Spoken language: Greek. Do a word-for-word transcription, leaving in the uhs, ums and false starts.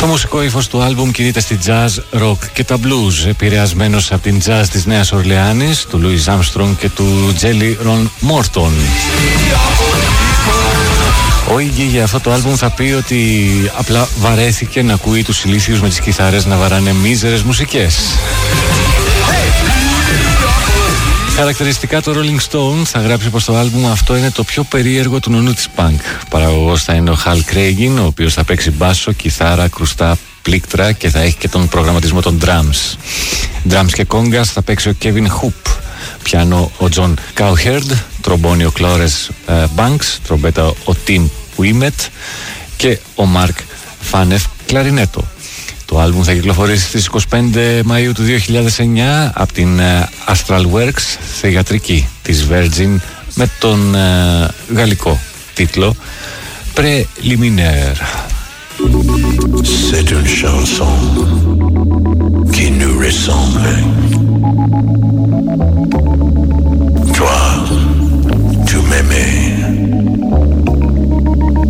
Το μουσικό ύφος του άλμπουμ κινείται στη jazz, rock και τα blues, επηρεασμένος από την jazz της Νέας Ορλεάνης, του Louis Armstrong και του Jelly Roll Morton. Ο Iggy για αυτό το άλμπουμ θα πει ότι απλά βαρέθηκε να ακούει τους ηλίθιους με τις κιθάρες να βαράνε μίζερες μουσικές. Χαρακτηριστικά το Rolling Stone θα γράψει πως το άλμπουμ αυτό είναι το πιο περίεργο του νονού της punk. Παραγωγός θα είναι ο Hal Craigin, ο οποίος θα παίξει μπάσο, κιθάρα, κρουστά, πλήκτρα και θα έχει και τον προγραμματισμό των drums. Drums και κόγκας θα παίξει ο Kevin Hoop, πιάνο ο John Cowherd, τρομπόνι ο Clarence uh, Banks, τρομπέτα ο Tim Wimett και ο Mark Fanef κλαρινέτο. Το άλμπουμ θα κυκλοφορήσει στις είκοσι πέντε Μαΐου του δύο χιλιάδες εννιά από την uh, Astral Works θεγατρική της Virgin με τον uh, γαλλικό τίτλο Préliminaire. C'est une chanson qui nous ressemble.